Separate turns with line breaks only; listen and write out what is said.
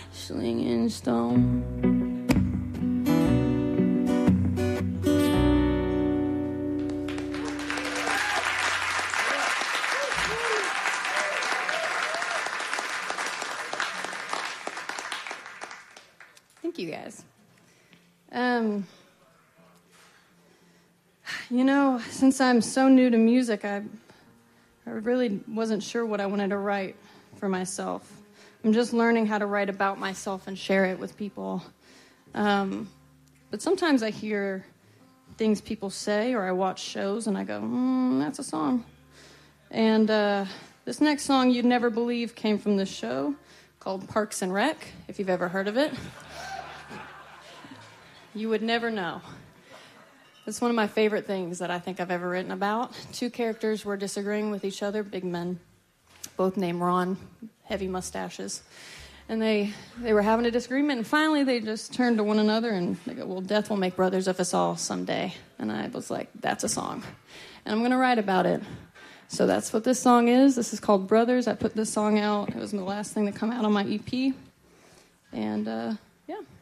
slinging stone. Thank you, guys. Since I'm so new to music, I really wasn't sure what I wanted to write for myself. I'm just learning how to write about myself and share it with people. But sometimes I hear things people say, or I watch shows, and I go, that's a song. And this next song, you'd never believe, came from this show called Parks and Rec, if you've ever heard of it. You would never know. It's one of my favorite things that I think I've ever written about. Two characters were disagreeing with each other, big men, both named Ron, heavy mustaches. And they were having a disagreement, and finally they just turned to one another and they go, well, death will make brothers of us all someday. And I was like, that's a song. And I'm going to write about it. So that's what this song is. This is called Brothers. I put this song out. It was the last thing to come out on my EP. And, yeah.